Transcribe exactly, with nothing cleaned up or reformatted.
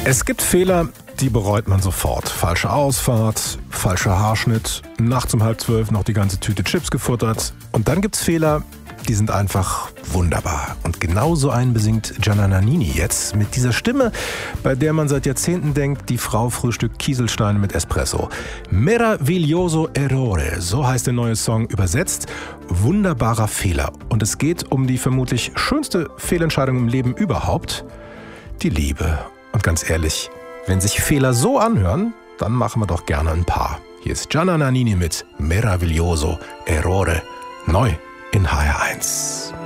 Es gibt Fehler, die bereut man sofort. Falsche Ausfahrt, falscher Haarschnitt, nachts um halb zwölf noch die ganze Tüte Chips gefuttert. Und dann gibt's Fehler, die sind einfach wunderbar. Und genau so einen besingt Gianna Nannini jetzt mit dieser Stimme, bei der man seit Jahrzehnten denkt, die Frau frühstückt Kieselsteine mit Espresso. Meraviglioso errore, so heißt der neue Song übersetzt. Wunderbarer Fehler. Und es geht um die vermutlich schönste Fehlentscheidung im Leben überhaupt, die Liebe. Und ganz ehrlich, wenn sich Fehler so anhören, dann machen wir doch gerne ein paar. Hier ist Gianna Nannini mit Meraviglioso errore, neu in H R eins.